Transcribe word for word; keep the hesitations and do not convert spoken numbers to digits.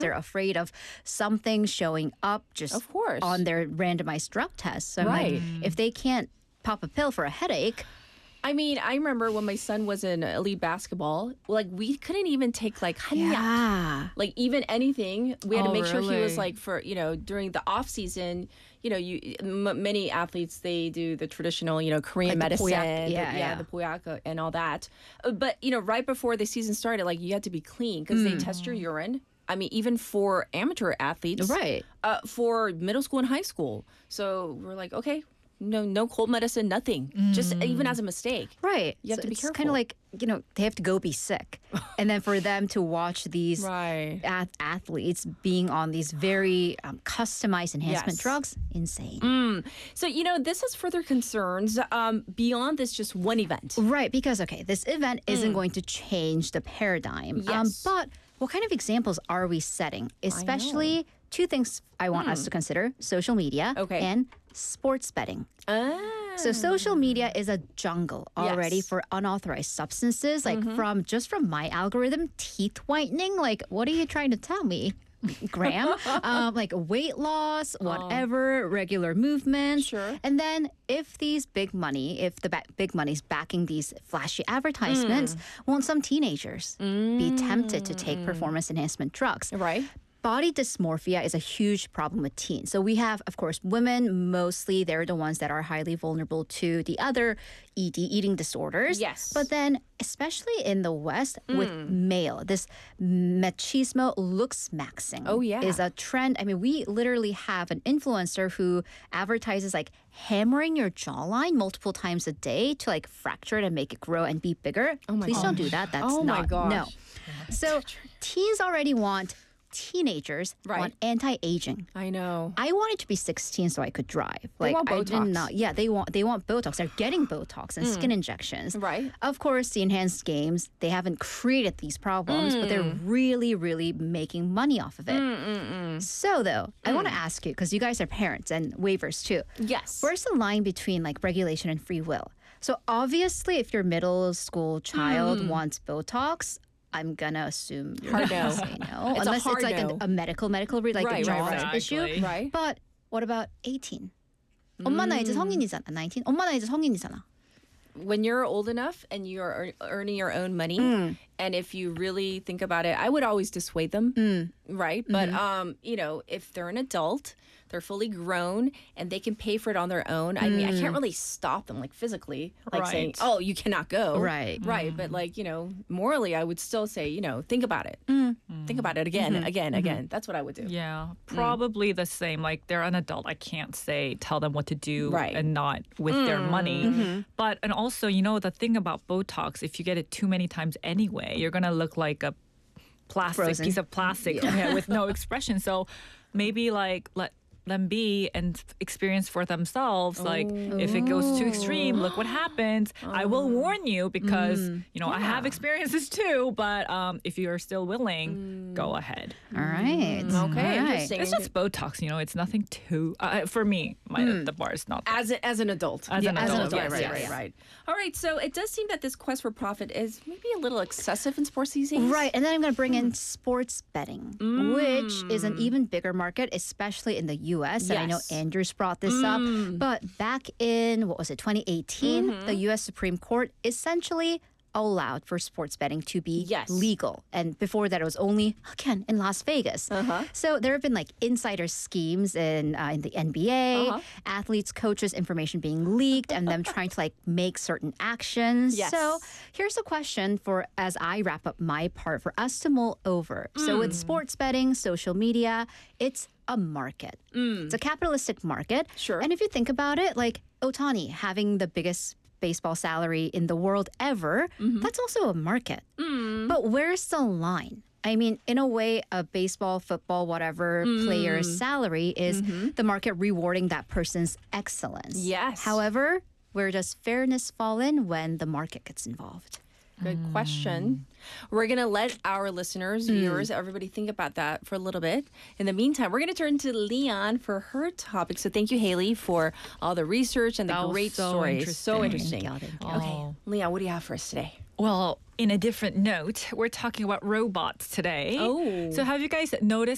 They're afraid of something showing up just Of course. on their randomized drug test. So I'm Right. like, if they can't pop a pill for a headache, I mean, I remember when my son was in elite basketball, like we couldn't even take like hanyak. yeah. Like even anything, we had to Oh, make sure he was really? like for you know during the off season. You know, you m- many athletes they do the traditional you know Korean Like the medicine, poyak- the- yeah, yeah. the poyak and all that. Uh, But you know, right before the season started, like you had to be clean because they test your urine. I mean, even for amateur athletes, Right. Uh, for middle school and high school. So we're like, okay, no, no cold medicine, nothing. Just even as a mistake. Right. You have So to be it's kind careful. of like, you know, they have to go be sick. And then for them to watch these Right. ath- athletes being on these very um, customized enhancement Yes. drugs, insane. So, you know, this has further concerns um, beyond this just one event. Right, because okay, this event isn't going to change the paradigm. Um, Yes. but what kind of examples are we setting? Especially two things I want us to consider: social media Okay. and sports betting. Ah. So social media is a jungle already Yes. for unauthorized substances. Like from just from my algorithm, teeth whitening. Like, what are you trying to tell me? Graham, um, like weight loss, whatever, regular movement. Sure. And then if these big money, if the ba- big money's backing these flashy advertisements, won't some teenagers be tempted to take performance enhancement drugs? Right. Body dysmorphia is a huge problem with teens. So we have, of course, women mostly. They're the ones that are highly vulnerable to the other E D, eating disorders. Yes. But then, especially in the West, with male, this machismo looks maxing. Oh, yeah. Is a trend. I mean, we literally have an influencer who advertises like hammering your jawline multiple times a day to like fracture it and make it grow and be bigger. Oh my Please don't do gosh. that. That's Oh my not gosh. no. So teens already want teenagers Right. want anti-aging. I know. I wanted to be sixteen so I could drive. They Like want I Botox. did not. Yeah, they want they want Botox. They're getting Botox and skin injections. Right. Of course, the enhanced games, they haven't created these problems, but they're really, really making money off of it. So though, I want to ask you, because you guys are parents and waivers too. Yes. Where's the line between like regulation and free will? So obviously, if your middle school child wants Botox, I'm gonna assume you're Hard gonna no. say no, It's a unless hard it's like no. a, a medical medical re- like Right, a right, jaw right. issue. Exactly. Right. But what about eighteen? 엄마 나 이제 성인이잖아. nineteen. 엄마 나 이제 성인이잖아. When you're old enough and you're ear- earning your own money, and if you really think about it, I would always dissuade them, right? But um, you know, if they're an adult, they're fully grown, and they can pay for it on their own. I mean, I can't really stop them like physically, like saying, Right. "Oh, you cannot go." Right. right. But like you know, morally, I would still say, you know, think about it, think about it again, again, again. That's what I would do. Yeah, probably the same. Like they're an adult. I can't say tell them what to do Right. and not with their money. But and also, you know, the thing about Botox, if you get it too many times anyway, you're gonna look like a plastic Frozen. piece of plastic yeah, with no expression. So maybe like let them be and experience for themselves. Like if it goes too extreme, look what happens. I will warn you because you know I have experiences too. But um, if you are still willing, go ahead. All right. Okay, All right. interesting. It's just Botox, you know. It's nothing too. Uh, for me, my the bar is not. As, a, as an adult. As an as an adult, adult, yes, right, yes. right, Right, right. All right, so it does seem that this quest for profit is maybe a little excessive in sports these days. Right, and then I'm going to bring in sports betting, which is an even bigger market, especially in the U S. And I know Yes. Andrews brought this up, but back in, what was it, twenty eighteen, the U S Supreme Court essentially allowed for sports betting to be Yes. legal. And before that, it was only, again, in Las Vegas. Uh-huh. So there have been like insider schemes in, uh, in the N B A, Uh-huh. athletes, coaches, information being leaked, and them trying to like make certain actions. Yes. So here's a question for as I wrap up my part for us to mull over. So with sports betting, social media, it's a market. It's a capitalistic market. Sure. And if you think about it, like Otani having the biggest baseball salary in the world ever, that's also a market. But where's the line? I mean, in a way, a baseball, football, whatever player's salary is the market rewarding that person's excellence. Yes. However, where does fairness fall in when the market gets involved? Good question. We're going to let our listeners, viewers, everybody think about that for a little bit. In the meantime, we're going to turn to Leon for her topic. So thank you, Haley, for all the research and the That was great so stories. So interesting. interesting. Thank you, thank you. Okay, Leon, what do you have for us today? Well, in a different note, we're talking about robots today. Oh. So have you guys noticed